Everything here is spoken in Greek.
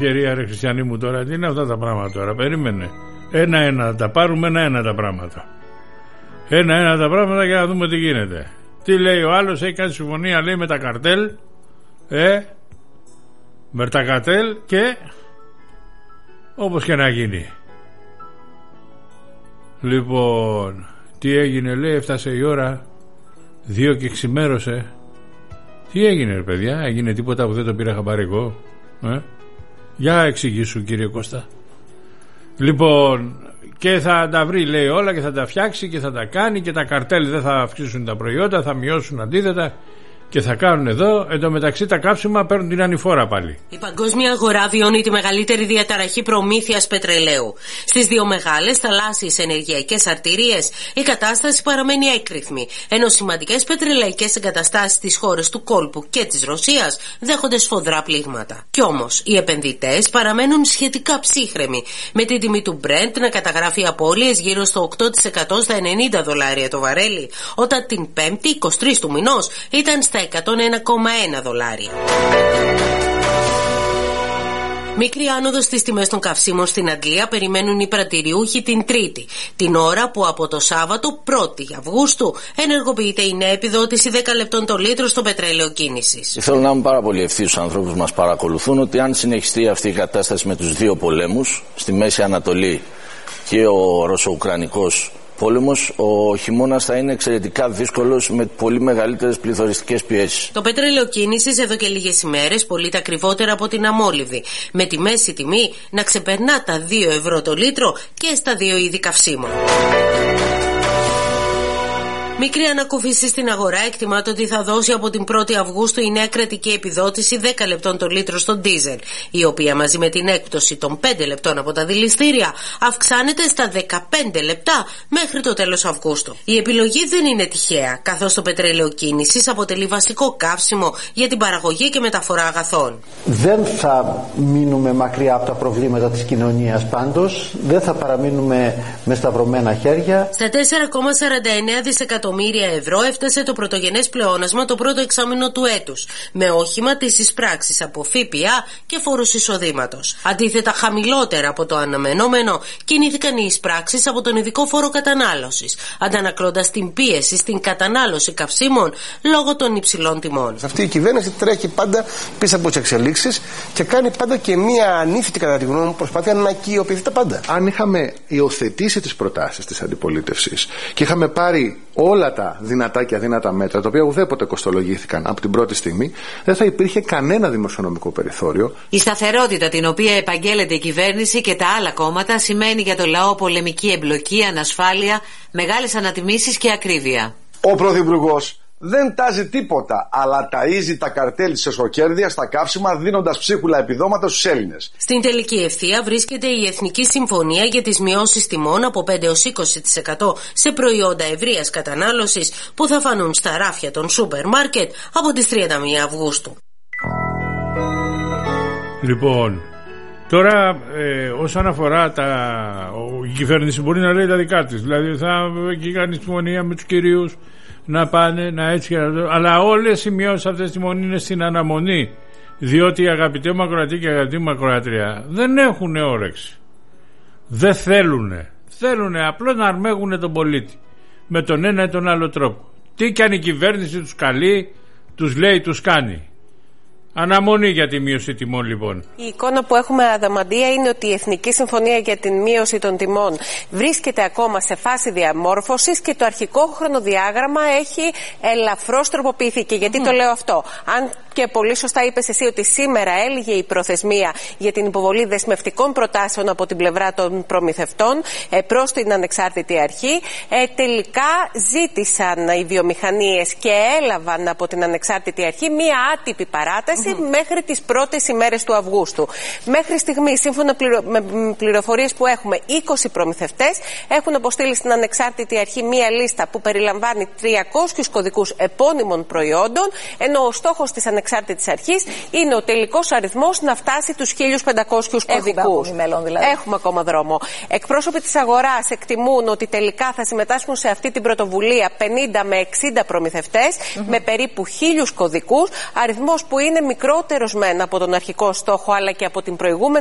Κυρία ρε Χριστιανή μου, τώρα τι είναι αυτά τα πράγματα τώρα? Περίμενε. Ένα-ένα τα πάρουμε, ένα-ένα τα πράγματα. Ένα-ένα τα πράγματα για να δούμε τι γίνεται. Τι λέει ο άλλος? Έχει κάνει συμφωνία, λέει, με τα καρτέλ. Με τα καρτέλ και όπως και να γίνει. Λοιπόν, τι έγινε? Λέει έφτασε η ώρα 2 και ξημέρωσε. Τι έγινε ρε παιδιά? Έγινε τίποτα που δεν το πήρα χαμπάρι εγώ? Για εξηγήσου κύριε Κώστα. Λοιπόν, και θα τα βρει λέει όλα και θα τα φτιάξει και θα τα κάνει, και τα καρτέλ δεν θα αυξήσουν τα προϊόντα, θα μειώσουν αντίθετα και θα κάνουν εδώ. Εν τω μεταξύ τα κάψιμα παίρνουν την ανηφόρα πάλι. Η παγκόσμια αγορά βιώνει τη μεγαλύτερη διαταραχή προμήθειας πετρελαίου. Στις δύο μεγάλες θαλάσσιες ενεργειακές αρτηρίες η κατάσταση παραμένει έκρηθμη, ενώ σημαντικές πετρελαϊκές εγκαταστάσεις στις χώρες του κόλπου και της Ρωσίας δέχονται σφοδρά πλήγματα. Κι όμως οι επενδυτές παραμένουν σχετικά ψύχρεμοι, με την τιμή του Brent να καταγράφει απώλειες γύρω στο 8% στα $90 το βαρέλι, όταν την 5η 23 του μηνός ήταν στα $101,1. Μικρή άνοδος στις τιμές των καυσίμων στην Αγγλία περιμένουν οι πρατηριούχοι την Τρίτη, την ώρα που από το Σάββατο 1η Αυγούστου ενεργοποιείται η νέα επιδότηση 10 λεπτών το λίτρο στο πετρέλαιο κίνησης. Θέλω να είμαι πάρα πολύ ευθύς στους ανθρώπους που μας παρακολουθούν ότι αν συνεχιστεί αυτή η κατάσταση με τους δύο πολέμους στη Μέση Ανατολή και ο Ρωσο-Ουκρανικός πόλεμος, ο χειμώνας θα είναι εξαιρετικά δύσκολος με πολύ μεγαλύτερες πληθωριστικές πιέσεις. Το πετρέλαιο κίνησης εδώ και λίγες ημέρες πωλείται ακριβότερα από την αμόλυβδη, με τη μέση τιμή να ξεπερνά τα 2 ευρώ το λίτρο και στα 2 είδη καυσίμων. Μικρή ανακούφιση στην αγορά εκτιμάται ότι θα δώσει από την 1η Αυγούστου η νέα κρατική επιδότηση 10 λεπτών το λίτρο στον ντίζελ, η οποία μαζί με την έκπτωση των 5 λεπτών από τα δηληστήρια αυξάνεται στα 15 λεπτά μέχρι το τέλος Αυγούστου. Η επιλογή δεν είναι τυχαία, καθώς το πετρέλαιο κίνησης αποτελεί βασικό καύσιμο για την παραγωγή και μεταφορά αγαθών. Δεν θα μείνουμε μακριά από τα προβλήματα της κοινωνίας πάντως, δεν θα παραμείνουμε με σταυρωμένα χέρια. Στα 4,49 δισεκατομμύρια ευρώ έφτασε το πρωτογενές πλεόνασμα το πρώτο εξάμηνο του έτους, με όχημα τις εισπράξεις από ΦΠΑ και φόρους εισοδήματος. Αντίθετα, χαμηλότερα από το αναμενόμενο κινήθηκαν οι εισπράξεις από τον ειδικό φόρο κατανάλωσης, αντανακλώντας την πίεση στην κατανάλωση καυσίμων λόγω των υψηλών τιμών. Αυτή η κυβέρνηση τρέχει πάντα πίσω από τις εξελίξεις και κάνει πάντα και μία ανήθικη, κατά τη γνώμη μου, προσπάθεια να οικειοποιηθεί τα πάντα. Αν είχαμε υιοθετήσει τις προτάσεις της αντιπολίτευσης και είχαμε πάρει όλα τα δυνατά και αδύνατα μέτρα, τα οποία ουδέποτε κοστολογήθηκαν από την πρώτη στιγμή, δεν θα υπήρχε κανένα δημοσιονομικό περιθώριο. Η σταθερότητα την οποία επαγγέλλεται η κυβέρνηση και τα άλλα κόμματα σημαίνει για το λαό πολεμική εμπλοκή, ανασφάλεια, μεγάλες ανατιμήσεις και ακρίβεια. Ο Πρωθυπουργός δεν τάζει τίποτα, αλλά ταΐζει τα καρτέλ της εσωκέρδειας στα καύσιμα, δίνοντας ψίχουλα επιδόματα στους Έλληνες. Στην τελική ευθεία βρίσκεται η Εθνική Συμφωνία για τις μειώσεις τιμών από 5 έως 20% σε προϊόντα ευρείας κατανάλωσης που θα φανούν στα ράφια των σούπερ μάρκετ από τις 31 Αυγούστου. Λοιπόν, τώρα όσον αφορά η κυβέρνηση μπορεί να λέει τα δικά της. Δηλαδή θα κάνει συμφωνία με τους κυρίους να πάνε, να έτσι, αλλά όλες οι μειώσεις αυτές τη μονή είναι στην αναμονή, διότι αγαπητέ μου ακροατή και αγαπητή μου ακροάτρια δεν έχουν όρεξη, δεν θέλουν απλώς να αρμέγουν τον πολίτη με τον ένα ή τον άλλο τρόπο. Τι κάνει η κυβέρνηση, τους καλεί, τους λέει, τους κάνει. Αναμονή για τη μείωση τιμών, λοιπόν. Η εικόνα που έχουμε, Αδαμαντία, είναι ότι η Εθνική Συμφωνία για την μείωση των τιμών βρίσκεται ακόμα σε φάση διαμόρφωσης και το αρχικό χρονοδιάγραμμα έχει ελαφρώς τροποποιηθεί. Και γιατί το λέω αυτό? Αν και πολύ σωστά είπες εσύ ότι σήμερα έλυγε η προθεσμία για την υποβολή δεσμευτικών προτάσεων από την πλευρά των προμηθευτών προς την ανεξάρτητη αρχή, τελικά ζήτησαν οι βιομηχανίες και έλαβαν από την ανεξάρτητη αρχή μία άτυπη παράταση μέχρι τις πρώτες ημέρες του Αυγούστου. Μέχρι στιγμή, σύμφωνα με πληροφορίες που έχουμε, 20 προμηθευτές έχουν αποστείλει στην ανεξάρτητη αρχή μία λίστα που περιλαμβάνει 300 κωδικούς επώνυμων προϊόντων, ενώ ο στόχος της ανεξάρτητης ανεξάρτητης αρχής είναι ο τελικός αριθμός να φτάσει τους 1.500 κωδικούς. Δηλαδή. Έχουμε ακόμα δρόμο. Εκπρόσωποι της αγοράς εκτιμούν ότι τελικά θα συμμετάσχουν σε αυτή την πρωτοβουλία 50 με 60 προμηθευτές με περίπου 1.000 κωδικούς, αριθμός που είναι μικρότερος μεν από τον αρχικό στόχο αλλά και από την προηγούμενη